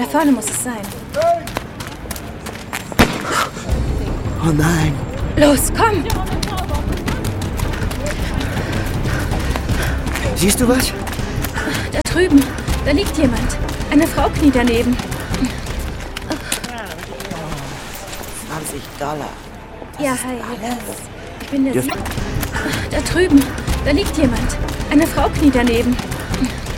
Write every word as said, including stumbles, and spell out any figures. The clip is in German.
Da vorne muss es sein. Oh nein. Los, komm! Siehst du was? Da drüben. Da liegt jemand. Eine Frau kniet daneben. zwanzig Dollar. Das ja, ist hi. alles. Ich bin der Dürf- Sie Da drüben. Da liegt jemand. Eine Frau kniet daneben.